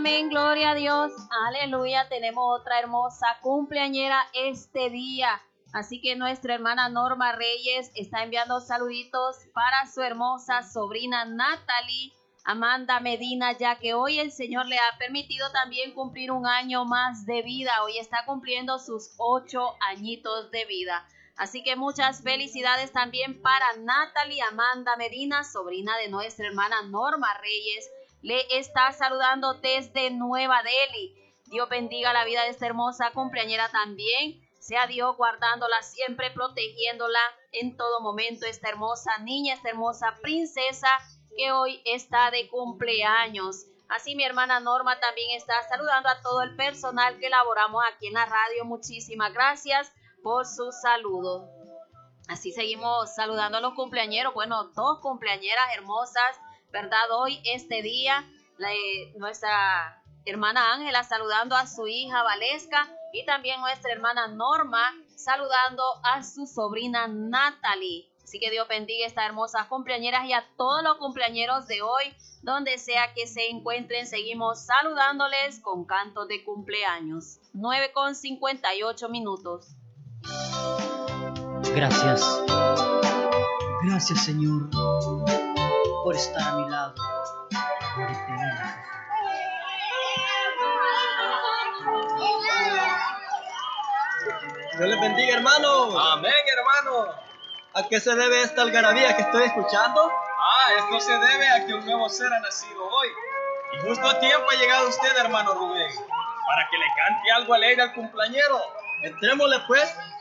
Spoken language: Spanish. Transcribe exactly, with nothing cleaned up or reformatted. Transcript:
Amén, gloria a Dios, aleluya, tenemos otra hermosa cumpleañera este día, así que nuestra hermana Norma Reyes está enviando saluditos para su hermosa sobrina Natalie Amanda Medina, ya que hoy el Señor le ha permitido también cumplir un año más de vida, hoy está cumpliendo sus ocho añitos de vida, así que muchas felicidades también para Natalie Amanda Medina, sobrina de nuestra hermana Norma Reyes. Le está saludando desde Nueva Delhi. Dios bendiga la vida de esta hermosa cumpleañera también. Sea Dios guardándola siempre, protegiéndola en todo momento. Esta hermosa niña, esta hermosa princesa que hoy está de cumpleaños. Así mi hermana Norma también está saludando a todo el personal que elaboramos aquí en la radio. Muchísimas gracias por su saludo. Así seguimos saludando a los cumpleañeros. Bueno, dos cumpleañeras hermosas, ¿verdad? Hoy, este día, la, eh, nuestra hermana Ángela saludando a su hija Valesca y también nuestra hermana Norma saludando a su sobrina Natalie. Así que Dios bendiga a estas hermosas cumpleañeras y a todos los cumpleañeros de hoy, donde sea que se encuentren, seguimos saludándoles con cantos de cumpleaños. nueve con cincuenta y ocho minutos. Gracias. Gracias, Señor, por estar a mi lado. Dios les bendiga, hermano. Amén, hermano. ¿A qué se debe esta algarabía que estoy escuchando? Ah, esto se debe a que un nuevo ser ha nacido hoy. Y justo a tiempo ha llegado usted, hermano Rubén, para que le cante algo alegre al cumpleañero. Entrémosle pues.